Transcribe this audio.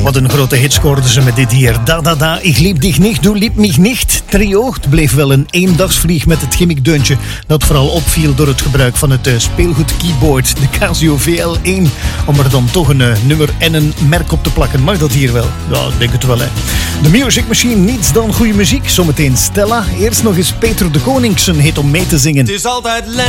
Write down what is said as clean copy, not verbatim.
Wat een grote hit scoorden ze met dit hier. Da da da, ik liep dich niet, du liep mich niet. Trio, het bleef wel een eendagsvlieg met het gimmickdeuntje dat vooral opviel door het gebruik van het speelgoed keyboard, de Casio VL1. Om er dan toch een nummer en een merk op te plakken. Mag dat hier wel? Ja, ik denk het wel, hè. De Music Machine, niets dan goede muziek. Zometeen Stella. Eerst nog eens Peter de Koning zijn hit om mee te zingen. Het is altijd lente